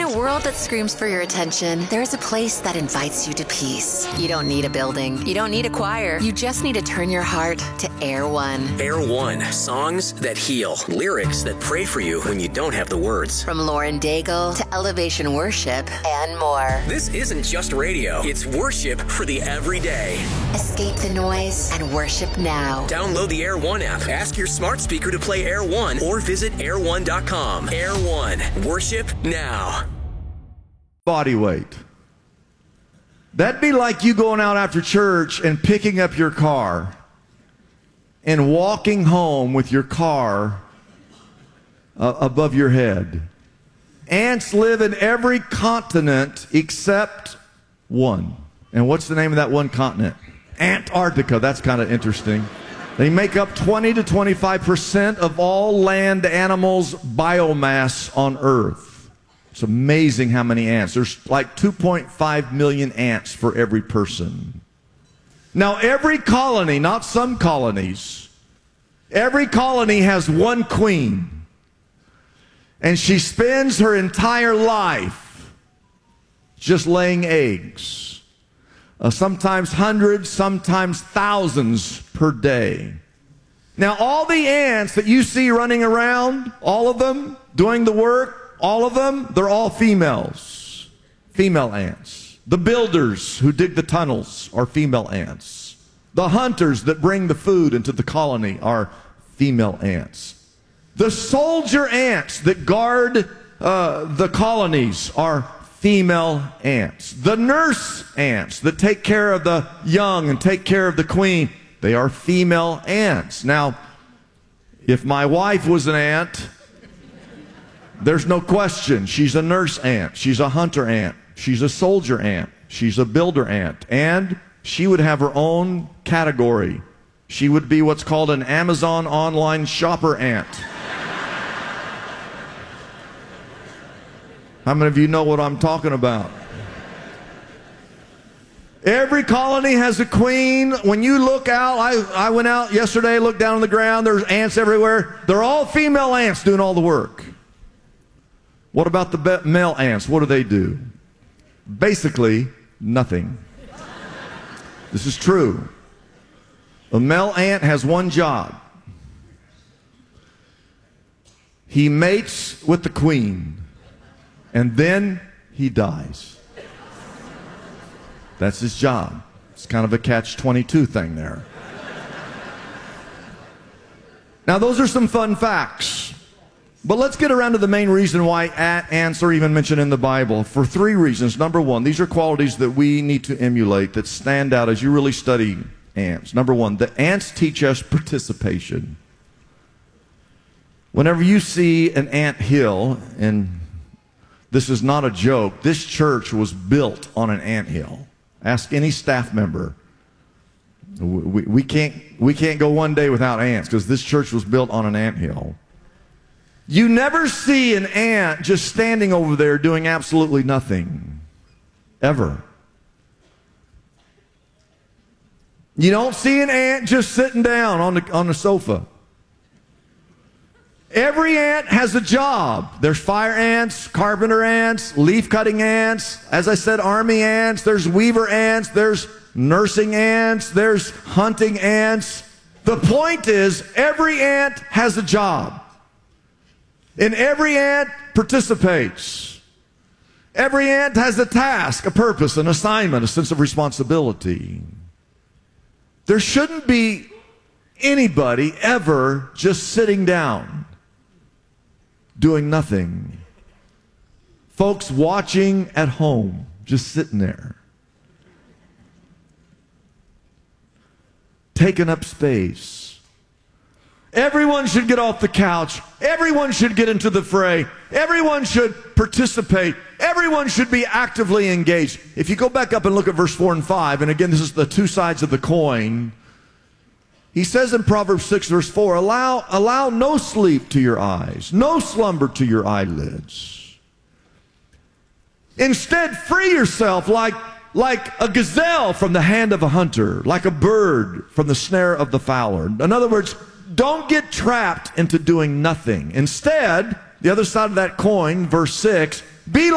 a world that screams for your attention, there's a place that invites you to peace. You don't need a building. You don't need a choir. You just need to turn your heart to Air One. Air One. Songs that heal. Lyrics that pray for you when you don't have the words. From Lauren Daigle to Elevation Worship and more. This isn't just radio. It's worship for the everyday. Escape the noise and worship now. Download the Air One app. Ask your smart speaker to play Air One or visit air1.com. Air One. Worship now. Body weight. That'd be like you going out after church and picking up your car and walking home with your car above your head. Ants live in every continent except one. And what's the name of that one continent? Antarctica. That's kind of interesting. They make up 20 to 25% of all land animals' biomass on Earth. It's amazing how many ants. There's like 2.5 million ants for every person. Now, every colony, not some colonies, every colony has one queen. And she spends her entire life just laying eggs. Sometimes hundreds, sometimes thousands per day. Now, all the ants that you see running around, all of them doing the work, all of them, they're all females. Female ants. The builders who dig the tunnels are female ants. The hunters that bring the food into the colony are female ants. The soldier ants that guard the colonies are female ants. The nurse ants that take care of the young and take care of the queen, they are female ants. Now, if my wife was an ant, there's no question. She's a nurse ant. She's a hunter ant. She's a soldier ant. She's a builder ant. And she would have her own category. She would be what's called an Amazon online shopper ant. How many of you know what I'm talking about? Every colony has a queen. When you look out, I went out yesterday, looked down on the ground, there's ants everywhere. They're all female ants doing all the work. What about the male ants? What do? Basically, nothing. This is true. A male ant has one job. He mates with the queen. And then he dies. That's his job. It's kind of a catch-22 thing there. Now, those are some fun facts. But let's get around to the main reason why ants are even mentioned in the Bible. For three reasons. Number one, these are qualities that we need to emulate that stand out as you really study ants. Number one, the ants teach us participation. Whenever you see an ant hill, and this is not a joke, this church was built on an anthill. Ask any staff member. We can't go one day without ants because this church was built on an anthill. You never see an ant just standing over there doing absolutely nothing. Ever. You don't see an ant just sitting down on the sofa. Every ant has a job. There's fire ants, carpenter ants, leaf-cutting ants. As I said, army ants. There's weaver ants. There's nursing ants. There's hunting ants. The point is, every ant has a job. And every ant participates. Every ant has a task, a purpose, an assignment, a sense of responsibility. There shouldn't be anybody ever just sitting down, doing nothing. Folks watching at home, just sitting there. Taking up space. Everyone should get off the couch. Everyone should get into the fray. Everyone should participate. Everyone should be actively engaged. If you go back up and look at verse 4 and 5, and again, this is the two sides of the coin. He says in Proverbs 6, verse 4, allow no sleep to your eyes, no slumber to your eyelids. Instead, free yourself like a gazelle from the hand of a hunter, like a bird from the snare of the fowler. In other words, don't get trapped into doing nothing. Instead, the other side of that coin, verse 6, be